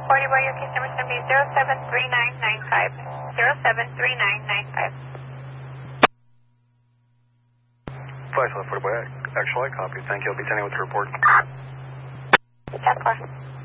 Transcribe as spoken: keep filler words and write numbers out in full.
forty by your case number is going to be zero seven three nine nine five. zero seven three nine nine five. Flight forty by actual, I copy. Thank you. I'll be sending with the report. ten four.